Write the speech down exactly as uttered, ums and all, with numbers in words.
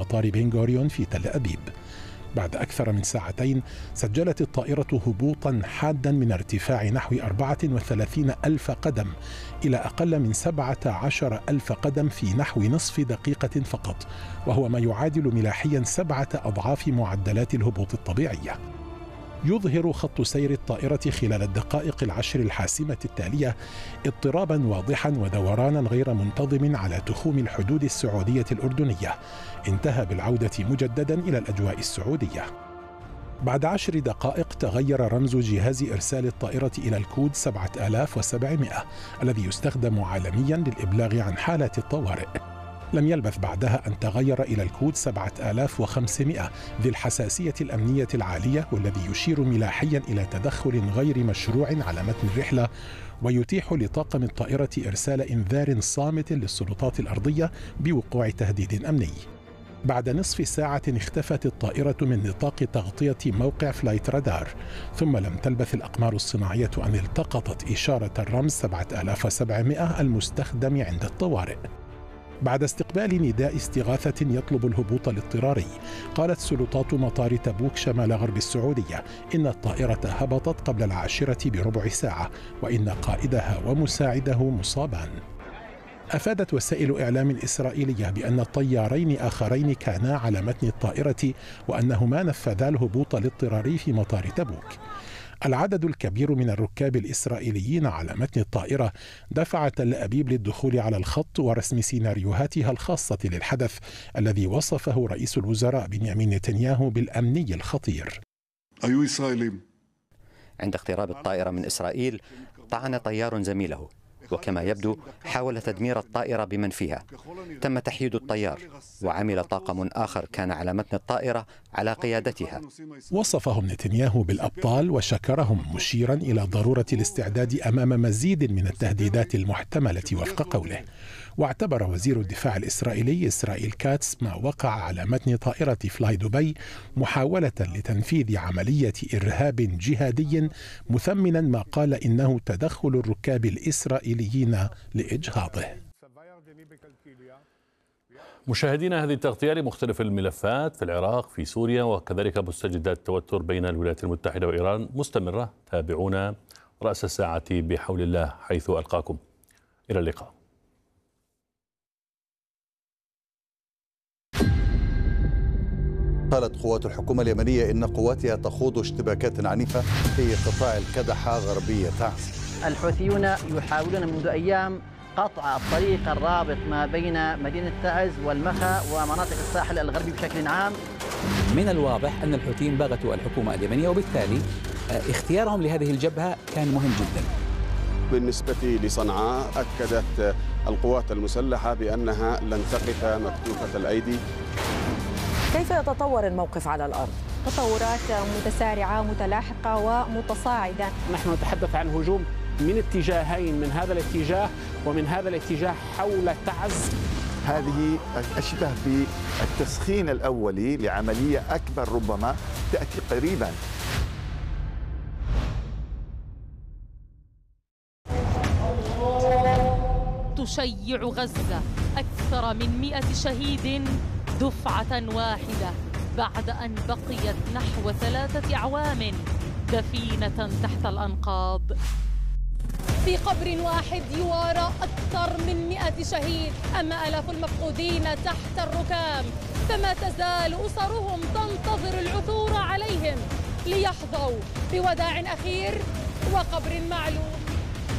مطار بن غوريون في تل أبيب. بعد أكثر من ساعتين سجلت الطائرة هبوطا حادا من ارتفاع نحو أربعة وثلاثين ألف قدم إلى أقل من سبعة عشر ألف قدم في نحو نصف دقيقة فقط، وهو ما يعادل ملاحيا سبعة أضعاف معدلات الهبوط الطبيعية. يظهر خط سير الطائرة خلال الدقائق العشر الحاسمة التالية اضطرابا واضحا ودورانا غير منتظم على تخوم الحدود السعودية الأردنية، انتهى بالعودة مجددا إلى الأجواء السعودية. بعد عشر دقائق تغير رمز جهاز إرسال الطائرة إلى الكود سبعة آلاف وسبعمائة الذي يستخدم عالميا للإبلاغ عن حالات الطوارئ. لم يلبث بعدها أن تغير إلى الكود سبعة آلاف وخمسمائة ذي الحساسية الأمنية العالية، والذي يشير ملاحيا إلى تدخل غير مشروع على متن الرحلة، ويتيح لطاقم الطائرة إرسال إنذار صامت للسلطات الأرضية بوقوع تهديد أمني. بعد نصف ساعة اختفت الطائرة من نطاق تغطية موقع فلايت رادار، ثم لم تلبث الأقمار الصناعية أن التقطت إشارة الرمز سبعة آلاف وسبعمائة المستخدم عند الطوارئ. بعد استقبال نداء استغاثة يطلب الهبوط الاضطراري، قالت سلطات مطار تبوك شمال غرب السعودية إن الطائرة هبطت قبل العاشرة بربع ساعة، وإن قائدها ومساعده مصابان. أفادت وسائل إعلام إسرائيلية بأن الطيارين آخرين كانا على متن الطائرة، وأنهما نفذا الهبوط الاضطراري في مطار تبوك. العدد الكبير من الركاب الإسرائيليين على متن الطائرة دفع تل أبيب للدخول على الخط ورسم سيناريوهاتها الخاصة للحدث الذي وصفه رئيس الوزراء بنيامين نتنياهو بالأمني الخطير. أيها إسرائيليين، عند اقتراب الطائرة من إسرائيل طعن طيار زميله، وكما يبدو حاول تدمير الطائرة بمن فيها. تم تحييد الطيار، وعمل طاقم آخر كان على متن الطائرة على قيادتها. وصفهم نتنياهو بالأبطال وشكرهم، مشيرا إلى ضرورة الاستعداد أمام مزيد من التهديدات المحتملة وفق قوله. واعتبر وزير الدفاع الإسرائيلي إسرائيل كاتس ما وقع على متن طائرة فلاي دبي محاولة لتنفيذ عملية إرهاب جهادي، مثمنا ما قال إنه تدخل الركاب الإسرائيليين لإجهاضه. مشاهدينا، هذه التغطية لمختلف الملفات في العراق، في سوريا، وكذلك مستجدات التوتر بين الولايات المتحدة وإيران مستمرة. تابعونا رأس الساعة بحول الله، حيث ألقاكم. إلى اللقاء. قالت قوات الحكومة اليمنية إن قواتها تخوض اشتباكات عنيفة في قطاع الكدحة غربية تعز. الحوثيون يحاولون منذ أيام قطع الطريق الرابط ما بين مدينة تعز والمخا ومناطق الساحل الغربي بشكل عام. من الواضح أن الحوثيين بغتوا الحكومة اليمنية، وبالتالي اختيارهم لهذه الجبهة كان مهم جدا. بالنسبة لصنعاء، أكدت القوات المسلحة بأنها لن تقف مكتوفة الأيدي. كيف يتطور الموقف على الأرض؟ تطورات متسارعة متلاحقة ومتصاعدة. نحن نتحدث عن هجوم من اتجاهين، من هذا الاتجاه ومن هذا الاتجاه حول تعز. هذه أشبه بالتسخين الأولي لعملية أكبر ربما تأتي قريبا. تشيع غزة أكثر من مئة شهيد دفعة واحدة بعد أن بقيت نحو ثلاثة أعوام دفينة تحت الأنقاض. في قبر واحد يوارى أكثر من مئة شهيد، أما آلاف المفقودين تحت الركام، فما تزال أسرهم تنتظر العثور عليهم ليحظوا بوداع أخير وقبر معلوم.